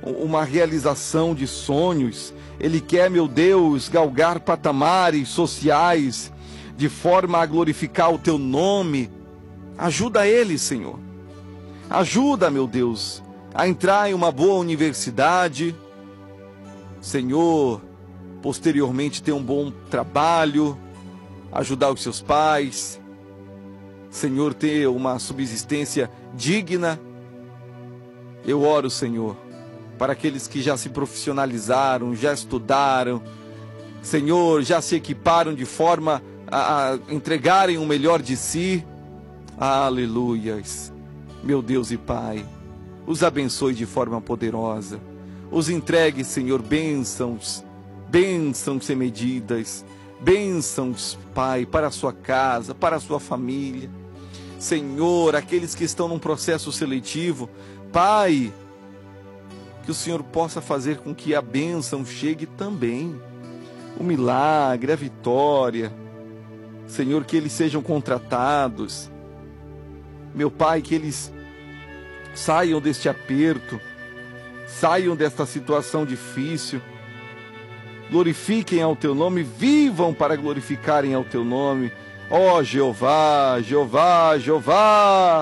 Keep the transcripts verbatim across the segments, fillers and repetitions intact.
uma realização de sonhos. Ele quer, meu Deus, galgar patamares sociais de forma a glorificar o teu nome. Ajuda ele, Senhor. Ajuda, meu Deus, a entrar em uma boa universidade. Senhor, posteriormente ter um bom trabalho, ajudar os seus pais. Senhor, ter uma subsistência digna. Eu oro, Senhor, para aqueles que já se profissionalizaram, já estudaram, Senhor, já se equiparam de forma a, a entregarem o melhor de si. Aleluias. Meu Deus e Pai, os abençoe de forma poderosa. Os entregue, Senhor, bênçãos, bênçãos sem medidas, bênçãos, Pai, para a sua casa, para a sua família. Senhor, aqueles que estão num processo seletivo, Pai, que o Senhor possa fazer com que a bênção chegue também. O milagre, a vitória. Senhor, que eles sejam contratados. Meu Pai, que eles saiam deste aperto, saiam desta situação difícil. Glorifiquem ao Teu nome, vivam para glorificarem ao Teu nome. Ó Jeová, Jeová, Jeová.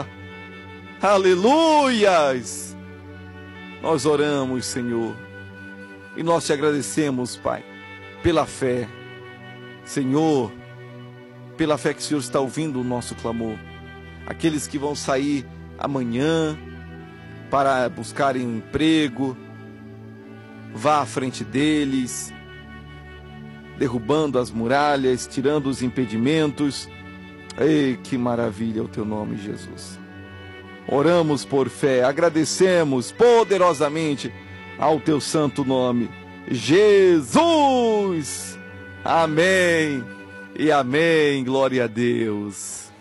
Aleluias! Nós oramos, Senhor, e nós te agradecemos, Pai, pela fé. Senhor, pela fé que o Senhor está ouvindo o nosso clamor. Aqueles que vão sair amanhã para buscarem um emprego, vá à frente deles, derrubando as muralhas, tirando os impedimentos. Ei, que maravilha é o teu nome, Jesus. Oramos por fé, agradecemos poderosamente ao teu santo nome, Jesus. Amém e amém. Glória a Deus.